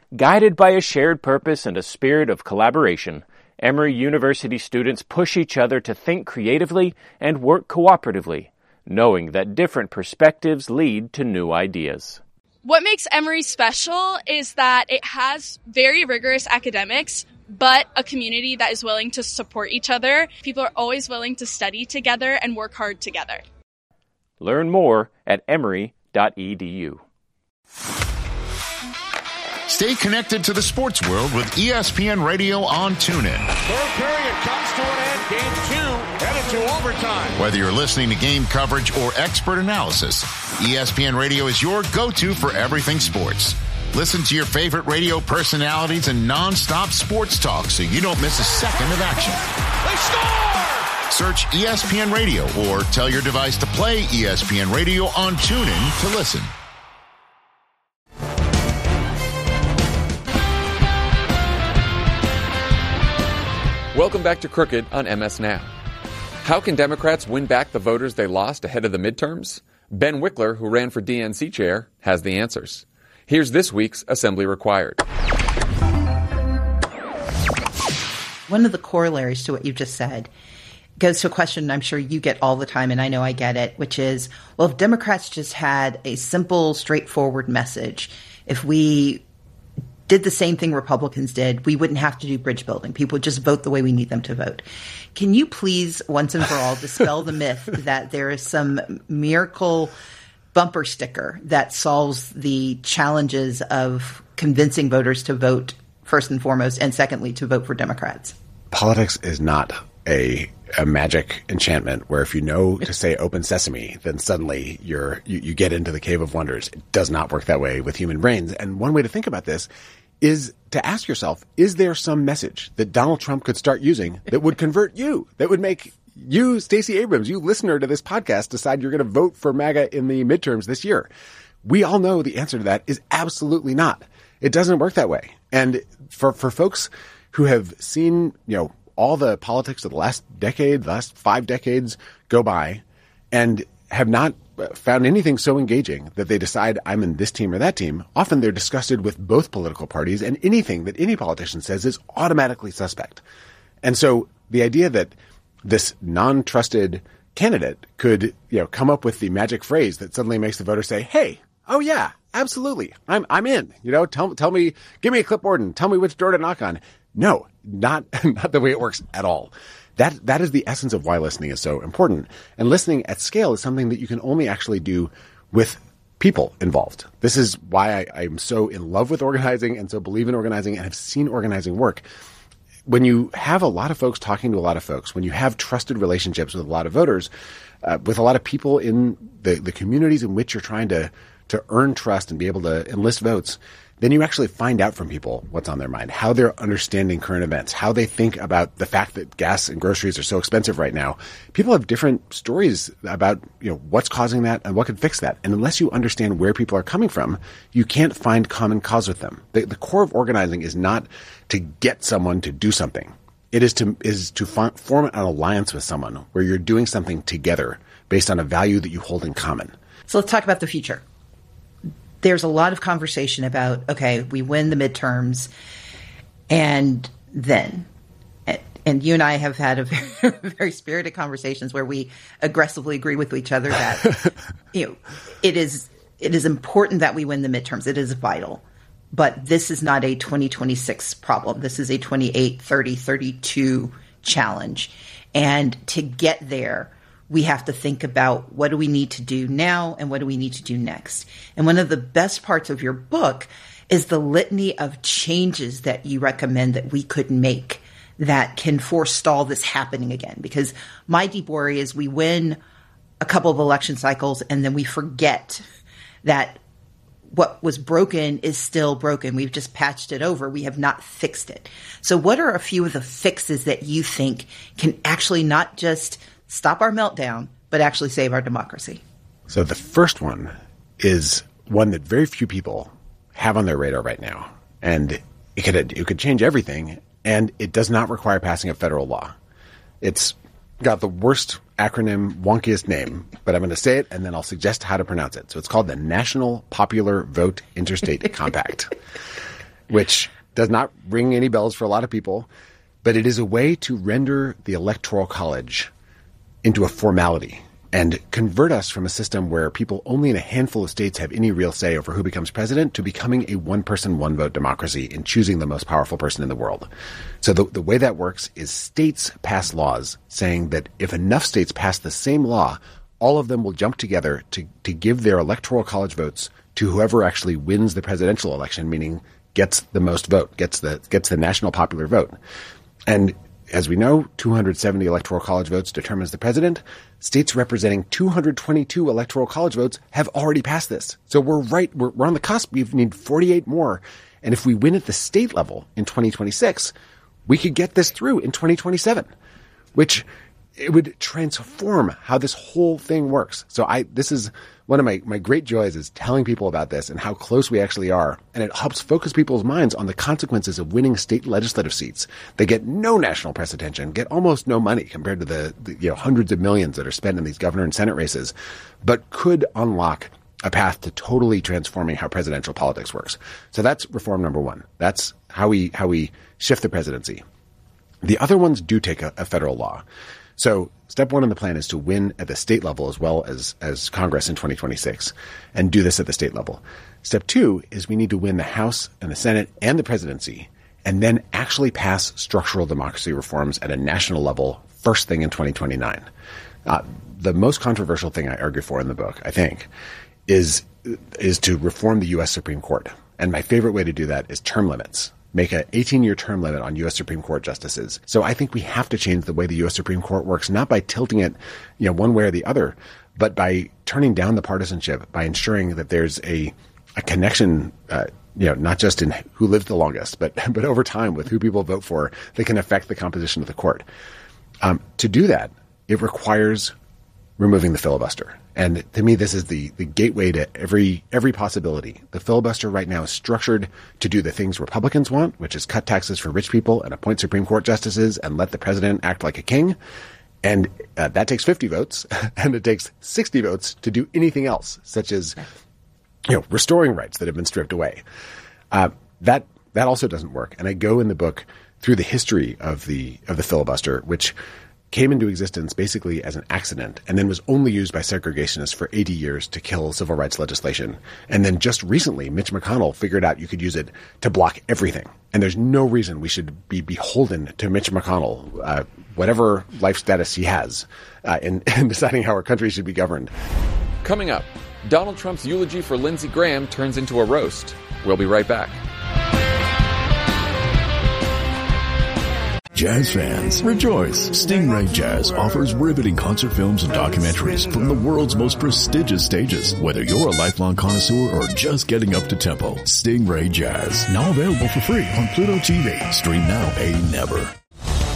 Guided by a shared purpose and a spirit of collaboration, Emory University students push each other to think creatively and work cooperatively, knowing that different perspectives lead to new ideas. What makes Emory special is that it has very rigorous academics, but a community that is willing to support each other. People are always willing to study together and work hard together. Learn more at emory.edu. Stay connected to the sports world with ESPN Radio on TuneIn. Third period comes to an end. Game 2 headed to overtime. Whether you're listening to game coverage or expert analysis, ESPN Radio is your go-to for everything sports. Listen to your favorite radio personalities and non-stop sports talk so you don't miss a second of action. They score! Search ESPN Radio or tell your device to play ESPN Radio on TuneIn to listen. Welcome back to Crooked on MS Now. How can Democrats win back the voters they lost ahead of the midterms? Ben Wickler, who ran for DNC chair, has the answers. Here's this week's Assembly Required. One of the corollaries to what you just said goes to a question I'm sure you get all the time, and I know I get it, which is, well, if Democrats just had a simple, straightforward message, if we did the same thing Republicans did, we wouldn't have to do bridge building. People would just vote the way we need them to vote. Can you please, once and for all, dispel the myth that there is some miracle bumper sticker that solves the challenges of convincing voters to vote first and foremost, and secondly, to vote for Democrats? Politics is not a magic enchantment where if you know to say open sesame, then suddenly you get into the cave of wonders. It does not work that way with human brains. And one way to think about this is to ask yourself, is there some message that Donald Trump could start using that would convert you, that would make you, Stacey Abrams, you listener to this podcast, decide you're going to vote for MAGA in the midterms this year? We all know the answer to that is absolutely not. It doesn't work that way. And for folks who have seen, all the politics of the last decade, the last 5 decades go by and have not found anything so engaging that they decide I'm in this team or that team, often they're disgusted with both political parties, and anything that any politician says is automatically suspect. And so the idea that this non-trusted candidate could, come up with the magic phrase that suddenly makes the voter say, hey, oh yeah, absolutely, I'm in. Tell me, give me a clipboard and tell me which door to knock on. No, not the way it works at all. That is the essence of why listening is so important. And listening at scale is something that you can only actually do with people involved. This is why I'm so in love with organizing and so believe in organizing and have seen organizing work. When you have a lot of folks talking to a lot of folks, when you have trusted relationships with a lot of voters, with a lot of people in the communities in which you're trying to earn trust and be able to enlist votes, then you actually find out from people what's on their mind, how they're understanding current events, how they think about the fact that gas and groceries are so expensive right now. People have different stories about, what's causing that and what could fix that. And unless you understand where people are coming from, you can't find common cause with them. The core of organizing is not to get someone to do something. It is to form an alliance with someone where you're doing something together based on a value that you hold in common. So let's talk about the future. There's a lot of conversation about, okay, we win the midterms, and then, and you and I have had a very, very spirited conversations where we aggressively agree with each other that, it is important that we win the midterms. It is vital. But this is not a 2026 problem. This is a 28, 30, 32 challenge. And to get there, we have to think about what do we need to do now and what do we need to do next. And one of the best parts of your book is the litany of changes that you recommend that we could make that can forestall this happening again. Because my deep worry is we win a couple of election cycles and then we forget that what was broken is still broken. We've just patched it over. We have not fixed it. So what are a few of the fixes that you think can actually not just stop our meltdown, but actually save our democracy? So the first one is one that very few people have on their radar right now. And it could change everything, and it does not require passing a federal law. It's got the worst acronym, wonkiest name, but I'm going to say it and then I'll suggest how to pronounce it. So it's called the National Popular Vote Interstate Compact. which does not ring any bells for a lot of people, but it is a way to render the Electoral College into a formality and convert us from a system where people only in a handful of states have any real say over who becomes president to becoming a one-person, one-vote democracy in choosing the most powerful person in the world. So the way that works is states pass laws saying that if enough states pass the same law, all of them will jump together to give their Electoral College votes to whoever actually wins the presidential election, meaning gets the most vote, gets the national popular vote. And as we know, 270 Electoral College votes determines the president. States representing 222 Electoral College votes have already passed this. So we're on the cusp. We need 48 more. And if we win at the state level in 2026, we could get this through in 2027, which it would transform how this whole thing works. So this is one of my great joys is telling people about this and how close we actually are. And it helps focus people's minds on the consequences of winning state legislative seats. They get no national press attention, get almost no money compared to the hundreds of millions that are spent in these governor and Senate races, but could unlock a path to totally transforming how presidential politics works. So that's reform number one. That's how we shift the presidency. The other ones do take a federal law. So step one in the plan is to win at the state level as well as Congress in 2026 and do this at the state level. Step two is we need to win the House and the Senate and the presidency and then actually pass structural democracy reforms at a national level first thing in 2029. The most controversial thing I argue for in the book, I think, is to reform the U.S. Supreme Court. And my favorite way to do that is term limits. Make an 18-year term limit on U.S. Supreme Court justices. So I think we have to change the way the U.S. Supreme Court works, not by tilting it, one way or the other, but by turning down the partisanship, by ensuring that there's a connection, not just in who lives the longest, but over time with who people vote for that can affect the composition of the court. To do that, it requires removing the filibuster. And to me, this is the gateway to every possibility. The filibuster right now is structured to do the things Republicans want, which is cut taxes for rich people and appoint Supreme Court justices and let the president act like a king. And that takes 50 votes, and it takes 60 votes to do anything else, such as restoring rights that have been stripped away. That also doesn't work. And I go in the book through the history of the filibuster, which came into existence basically as an accident and then was only used by segregationists for 80 years to kill civil rights legislation. And then just recently, Mitch McConnell figured out you could use it to block everything. And there's no reason we should be beholden to Mitch McConnell, whatever life status he has, in deciding how our country should be governed. Coming up, Donald Trump's eulogy for Lindsey Graham turns into a roast. We'll be right back. Jazz fans, rejoice! Stingray Jazz offers riveting concert films and documentaries from the world's most prestigious stages. Whether you're a lifelong connoisseur or just getting up to tempo, Stingray Jazz, now available for free on Pluto TV. Stream now, pay never.